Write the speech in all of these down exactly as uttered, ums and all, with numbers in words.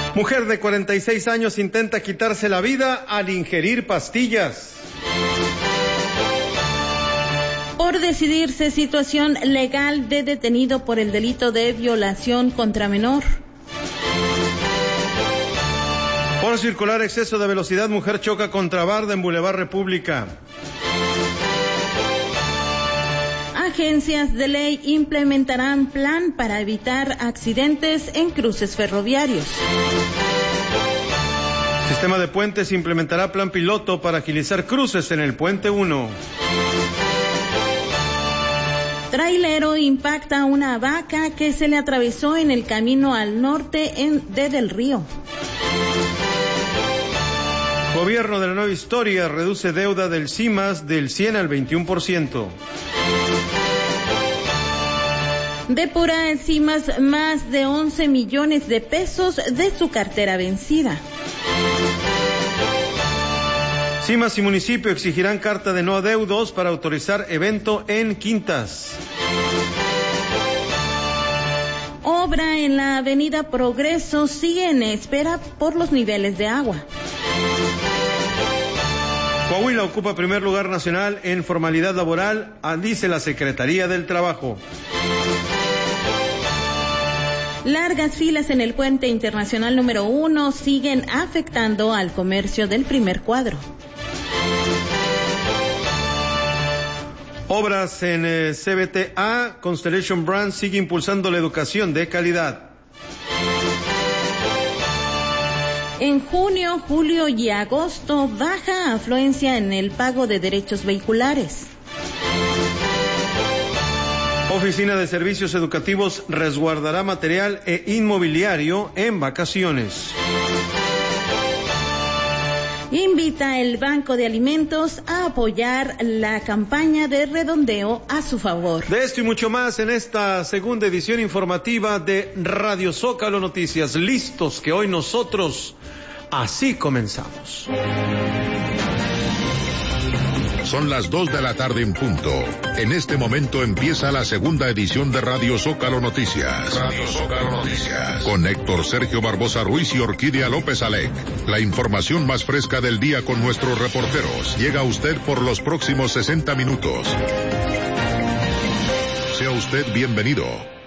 Mujer de cuarenta y seis años intenta quitarse la vida al ingerir pastillas. Por decidirse situación legal de detenido por el delito de violación contra menor. Por circular exceso de velocidad, mujer choca contra barda en Boulevard República. Agencias de ley implementarán plan para evitar accidentes en cruces ferroviarios. Sistema de puentes implementará plan piloto para agilizar cruces en el puente uno. Trailero impacta a una vaca que se le atravesó en el camino al norte en, de Del Río. Gobierno de la Nueva Historia reduce deuda del CIMAS del cien al veintiuno por ciento. Depura el CIMAS más de once millones de pesos de su cartera vencida. CIMAS y municipio exigirán carta de no adeudos para autorizar evento en Quintas. Obra en la avenida Progreso sigue en espera por los niveles de agua. Coahuila ocupa primer lugar nacional en formalidad laboral, dice la Secretaría del Trabajo. Largas filas en el puente internacional número uno siguen afectando al comercio del primer cuadro. Obras en eh, C B T A, Constellation Brands sigue impulsando la educación de calidad. En junio, julio y agosto, baja afluencia en el pago de derechos vehiculares. Oficina de Servicios Educativos resguardará material e inmobiliario en vacaciones. Invita el Banco de Alimentos a apoyar la campaña de redondeo a su favor. De esto y mucho más en esta segunda edición informativa de Radio Zócalo Noticias. Listos que hoy nosotros así comenzamos. Son las dos de la tarde en punto. En este momento empieza la segunda edición de Radio Zócalo Noticias. Radio Zócalo Noticias. Con Héctor Sergio Barbosa Ruiz y Orquídea López Alec. La información más fresca del día con nuestros reporteros. Llega a usted por los próximos sesenta minutos. Sea usted bienvenido.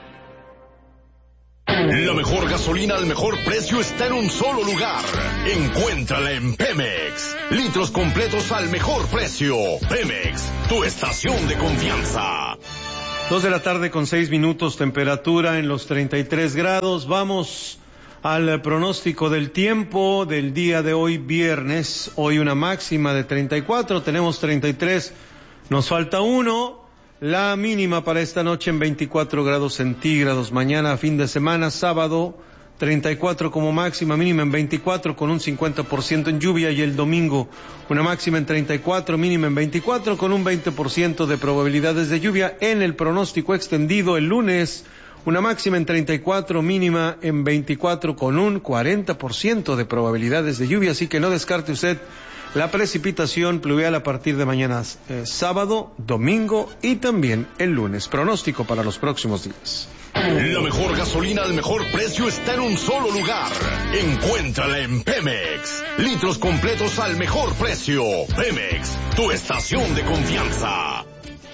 La mejor gasolina al mejor precio está en un solo lugar. Encuéntrala en Pemex. Litros completos al mejor precio. Pemex, tu estación de confianza. Dos de la tarde con seis minutos, temperatura en los treinta y tres grados. Vamos al pronóstico del tiempo del día de hoy, viernes. Hoy una máxima de treinta y cuatro, tenemos treinta y tres, nos falta uno. La mínima para esta noche en veinticuatro grados centígrados. Mañana, fin de semana, sábado, treinta y cuatro como máxima, mínima en veinticuatro con un cincuenta por ciento en lluvia. Y el domingo, una máxima en treinta y cuatro, mínima en veinticuatro con un veinte por ciento de probabilidades de lluvia. En el pronóstico extendido el lunes, una máxima en treinta y cuatro, mínima en veinticuatro con un cuarenta por ciento de probabilidades de lluvia. Así que no descarte usted la precipitación pluvial a partir de mañana eh, sábado, domingo y también el lunes. Pronóstico para los próximos días. La mejor gasolina al mejor precio está en un solo lugar. Encuéntrala en Pemex. Litros completos al mejor precio. Pemex, tu estación de confianza.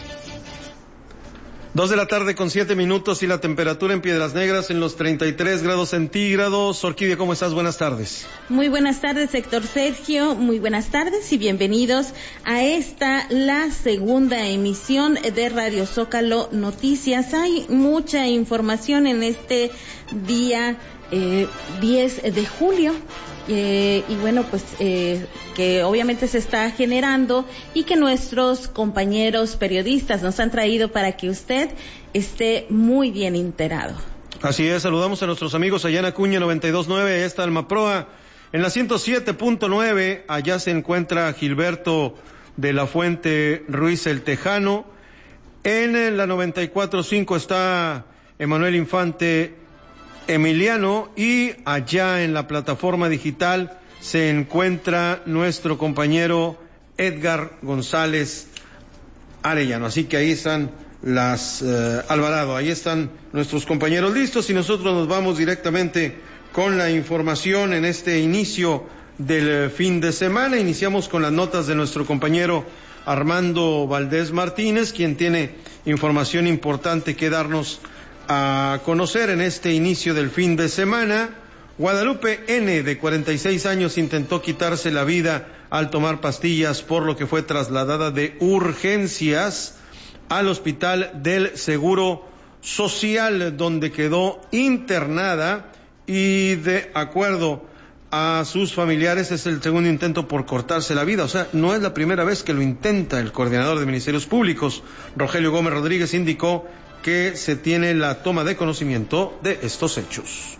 Dos de la tarde con siete minutos y la temperatura en Piedras Negras en los treinta y tres grados centígrados. Orquídea, ¿cómo estás? Buenas tardes. Muy buenas tardes, Héctor Sergio. Muy buenas tardes y bienvenidos a esta, la segunda emisión de Radio Zócalo Noticias. Hay mucha información en este día eh, diez de julio. Eh, y bueno, pues eh, que obviamente se está generando y que nuestros compañeros periodistas nos han traído para que usted esté muy bien enterado. Así es, saludamos a nuestros amigos allá en Acuña noventa y dos punto nueve, esta Almaproa. En la ciento siete punto nueve, allá se encuentra Gilberto de la Fuente Ruiz el Tejano. En la noventa y cuatro punto cinco está Emanuel Infante Emiliano, y allá en la plataforma digital se encuentra nuestro compañero Edgar González Arellano. Así que ahí están las eh, Alvarado, ahí están nuestros compañeros listos y nosotros nos vamos directamente con la información en este inicio del fin de semana. Iniciamos con las notas de nuestro compañero Armando Valdés Martínez, quien tiene información importante que darnos a conocer en este inicio del fin de semana. Guadalupe N., de cuarenta y seis años, intentó quitarse la vida al tomar pastillas, por lo que fue trasladada de urgencias al Hospital del Seguro Social, donde quedó internada, y de acuerdo a sus familiares es el segundo intento por cortarse la vida. O sea, no es la primera vez que lo intenta. El coordinador de Ministerios Públicos, Rogelio Gómez Rodríguez, indicó que se tiene la toma de conocimiento de estos hechos.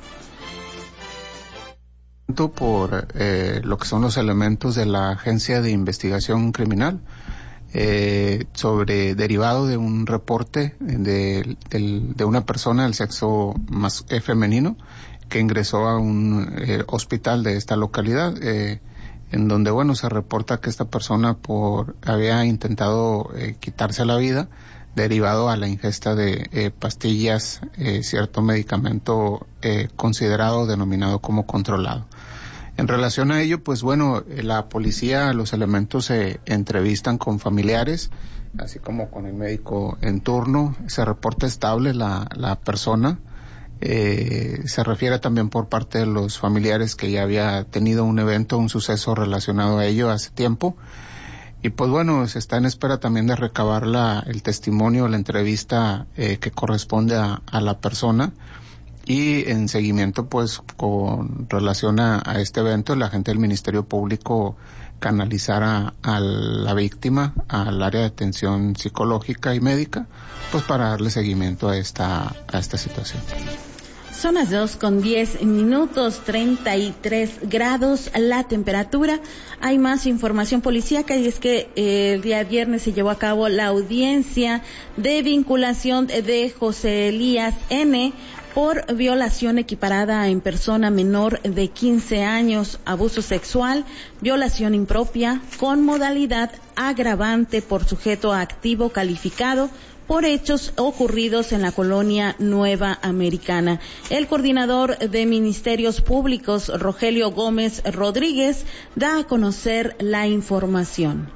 Por eh, lo que son los elementos de la Agencia de Investigación Criminal, eh, sobre derivado de un reporte de, de, de una persona del sexo más eh, femenino que ingresó a un eh, hospital de esta localidad, eh, en donde, bueno, se reporta que esta persona por había intentado eh, quitarse la vida derivado a la ingesta de eh, pastillas, eh, cierto medicamento eh, considerado denominado como controlado. En relación a ello, pues bueno, la policía, los elementos se entrevistan con familiares, así como con el médico en turno. Se reporta estable la, la persona. Eh, se refiere también por parte de los familiares que ya había tenido un evento, un suceso relacionado a ello hace tiempo. Y pues bueno, se está en espera también de recabar la, el testimonio, la entrevista eh, que corresponde a, a la persona. Y en seguimiento, pues, con relación a, a este evento, la gente del Ministerio Público canalizará a la víctima al área de atención psicológica y médica, pues para darle seguimiento a esta, a esta situación. Son las dos con diez minutos, treinta y tres grados la temperatura. Hay más información policíaca, y es que eh, el día viernes se llevó a cabo la audiencia de vinculación de José Elías N. por violación equiparada en persona menor de quince años, abuso sexual, violación impropia, con modalidad agravante por sujeto activo calificado, por hechos ocurridos en la colonia Nueva Americana. El coordinador de Ministerios Públicos, Rogelio Gómez Rodríguez, da a conocer la información.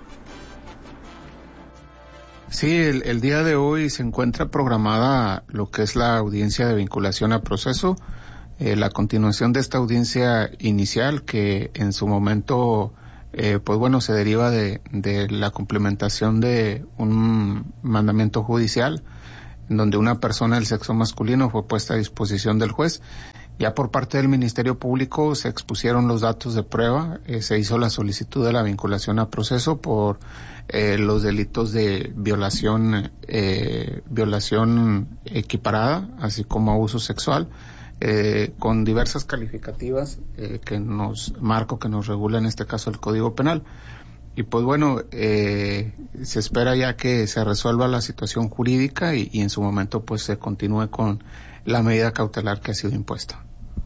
Sí, el, el día de hoy se encuentra programada lo que es la audiencia de vinculación a proceso, eh, la continuación de esta audiencia inicial que en su momento, eh, pues bueno, se deriva de, de la complementación de un mandamiento judicial en donde una persona del sexo masculino fue puesta a disposición del juez. Ya por parte del Ministerio Público se expusieron los datos de prueba, eh, se hizo la solicitud de la vinculación a proceso por eh, los delitos de violación, eh, violación equiparada, así como abuso sexual, eh, con diversas calificativas eh, que nos marco que nos regula en este caso el Código Penal. Y pues bueno, eh, se espera ya que se resuelva la situación jurídica y, y en su momento pues se continúe con la medida cautelar que ha sido impuesta.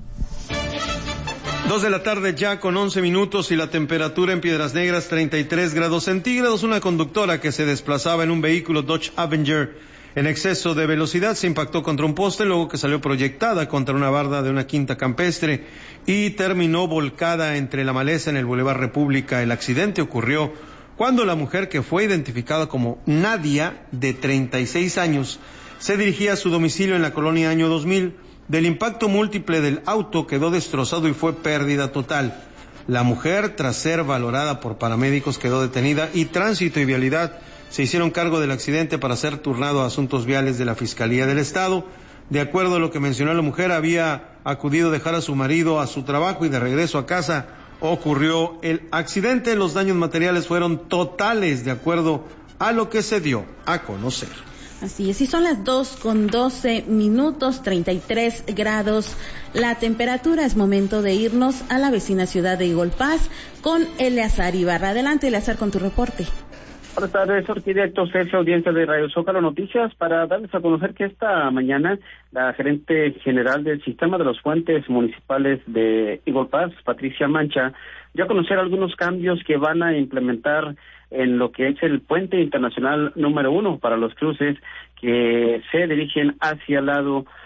Dos de la tarde ya con once minutos y la temperatura en Piedras Negras treinta y tres grados centígrados. Una conductora que se desplazaba en un vehículo Dodge Avenger en exceso de velocidad se impactó contra un poste, luego que salió proyectada contra una barda de una quinta campestre y terminó volcada entre la maleza en el Boulevard República. El accidente ocurrió cuando la mujer, que fue identificada como Nadia, de treinta y seis años, se dirigía a su domicilio en la colonia Año dos mil. Del impacto múltiple del auto quedó destrozado y fue pérdida total. La mujer, tras ser valorada por paramédicos, quedó detenida y Tránsito y Vialidad se hicieron cargo del accidente para ser turnado a Asuntos Viales de la Fiscalía del Estado. De acuerdo a lo que mencionó la mujer, había acudido a dejar a su marido a su trabajo y de regreso a casa ocurrió el accidente. Los daños materiales fueron totales, de acuerdo a lo que se dio a conocer. Así es, y son las dos con doce minutos, treinta y tres grados la temperatura. Es momento de irnos a la vecina ciudad de Igolpaz con Eleazar Ibarra. Adelante, Eleazar, con tu reporte. Buenas tardes, arquitecto Sergio, audiencia de Radio Zócalo Noticias, para darles a conocer que esta mañana la gerente general del Sistema de los Puentes Municipales de Igolpaz, Patricia Mancha, dio a conocer algunos cambios que van a implementar en lo que es el puente internacional número uno para los cruces que se dirigen hacia el lado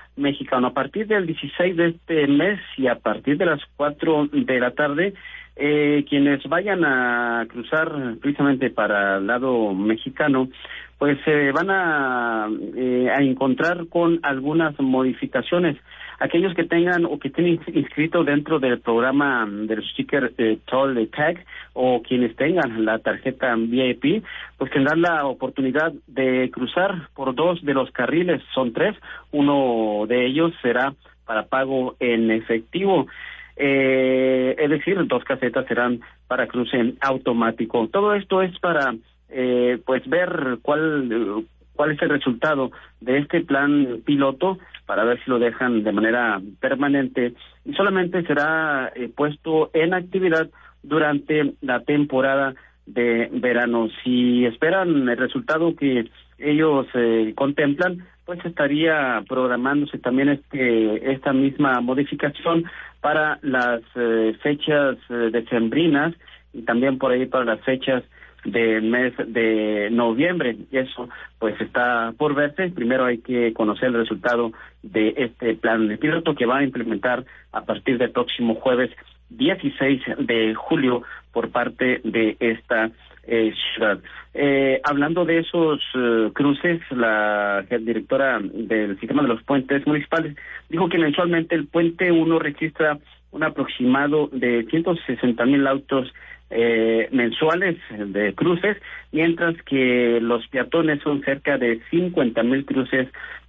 mexicano. A partir del dieciséis de este mes y a partir de las cuatro de la tarde, eh, quienes vayan a cruzar precisamente para el lado mexicano, pues se eh, van a, eh, a encontrar con algunas modificaciones. Aquellos que tengan o que estén inscritos dentro del programa del sticker eh, Toll Tag o quienes tengan la tarjeta V I P, pues tendrán la oportunidad de cruzar por dos de los carriles, son tres, uno de ellos será para pago en efectivo. Eh, es decir, dos casetas serán para cruce automático. Todo esto es para eh, pues ver cuál cuál es el resultado de este plan piloto para ver si lo dejan de manera permanente y solamente será eh, puesto en actividad durante la temporada de verano. Si esperan el resultado que ellos eh, contemplan, pues estaría programándose también este esta misma modificación para las eh, fechas eh, decembrinas y también por ahí para las fechas del mes de noviembre. Y eso pues está por verse. Primero hay que conocer el resultado de este plan de piloto que va a implementar a partir del próximo jueves dieciséis de julio por parte de esta eh, ciudad. Eh, hablando de esos uh, cruces, la directora del sistema de los puentes municipales dijo que mensualmente el puente uno registra un aproximado de ciento sesenta mil autos eh, mensuales de cruces, mientras que los peatones son cerca de cincuenta mil cruces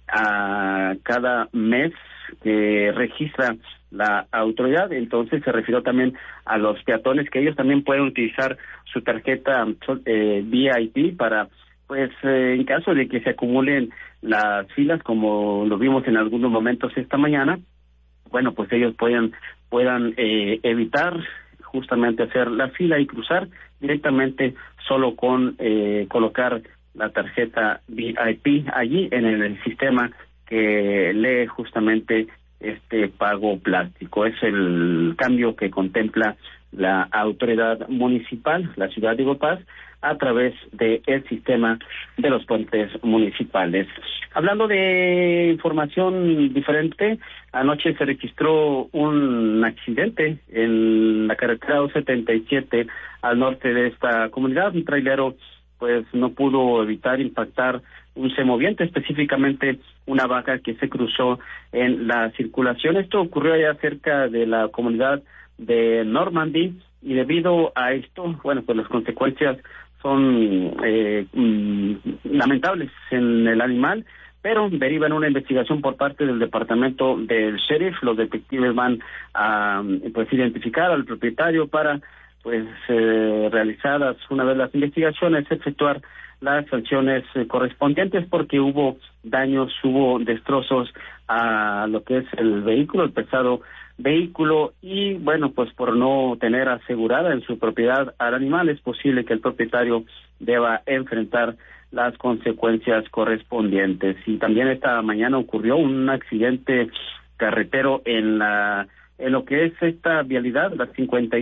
a cada mes que registra la autoridad. Entonces se refirió también a los peatones que ellos también pueden utilizar su tarjeta eh, V I P para, pues eh, en caso de que se acumulen las filas, como lo vimos en algunos momentos esta mañana, bueno, pues ellos puedan puedan eh, evitar justamente hacer la fila y cruzar directamente solo con eh, colocar la tarjeta V I P allí en el sistema que lee justamente este pago plástico. Es el cambio que contempla la autoridad municipal, la ciudad de Iguapaz, a través del sistema de los puentes municipales. Hablando de información diferente, anoche se registró un accidente en la carretera doscientos setenta y siete al norte de esta comunidad. Un trailero pues no pudo evitar impactar un semoviente, específicamente una vaca que se cruzó en la circulación. Esto ocurrió allá cerca de la comunidad de Normandy y debido a esto, bueno, pues las consecuencias son eh, mm, lamentables en el animal, pero derivan una investigación por parte del departamento del sheriff. Los detectives van a pues identificar al propietario para pues eh, realizadas una vez las investigaciones, efectuar las sanciones eh, correspondientes porque hubo daños, hubo destrozos a lo que es el vehículo, el pesado vehículo y bueno, pues por no tener asegurada en su propiedad al animal es posible que el propietario deba enfrentar las consecuencias correspondientes. Y también esta mañana ocurrió un accidente carretero en la en lo que es esta vialidad, la cincuenta y